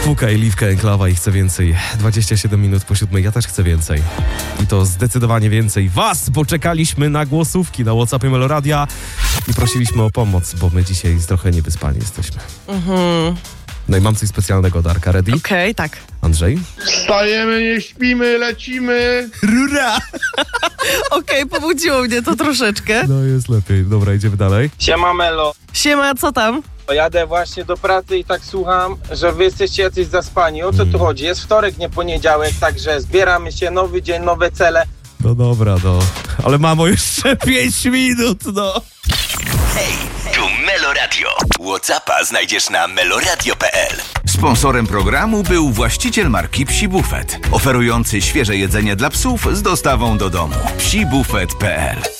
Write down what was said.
Kuka i Liwka Enklawa i chcę więcej. 27 minut po 7, ja też chcę więcej. I to zdecydowanie więcej was, bo czekaliśmy na głosówki na WhatsAppie Meloradia i prosiliśmy o pomoc, bo my dzisiaj trochę niewyspani jesteśmy. No i mam coś specjalnego, Darka. Ready? Okej, tak. Andrzej? Wstajemy, nie śpimy, lecimy. Rura! Okej, pobudziło mnie to troszeczkę. No jest lepiej. Dobra, idziemy dalej. Siema Melo, Siema, co tam? jadę właśnie do pracy i tak słucham, że wy jesteście jacyś zaspani. O co tu chodzi? Jest wtorek, nie poniedziałek, także zbieramy się, nowy dzień, nowe cele. No dobra, no. Ale mamo, jeszcze 5 minut, no. Hej, tu Meloradio. WhatsAppa znajdziesz na meloradio.pl. Sponsorem programu był właściciel marki Psi Buffet, oferujący świeże jedzenie dla psów z dostawą do domu. psibufet.pl